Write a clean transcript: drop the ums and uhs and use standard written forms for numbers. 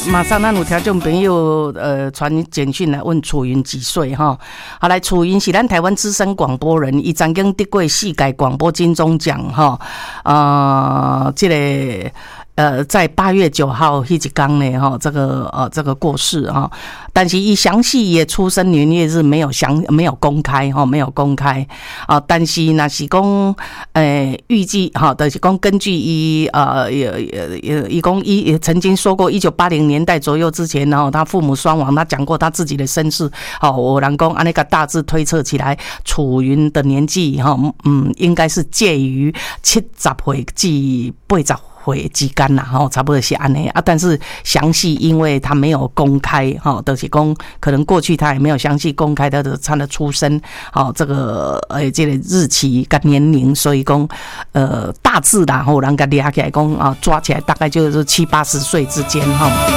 马上咱有听众朋友传简讯来问楚云几岁哈？好，来，楚云是咱台湾资深广播人，伊曾经得过世界广播金钟奖哈。这个在8月9号那一天呢哈，这个过世哈，但是伊详细也出生年月日没有公开哈，没有公开啊。但是那是讲预计哈，就是讲根据伊伊曾经说过1980年代左右之前，然后他父母双亡，他讲过他自己的身世。好，有人讲按那个大致推测起来，楚云的年纪哈，应该是介于70岁至80岁之间啦，差不多是安尼啊。但是详细因为他没有公开，就是讲可能过去他也没有详细公开他的出生，这个这个日期跟年龄，所以讲大致啦，人家抓起来讲抓起来大概就是70-80岁之间哈。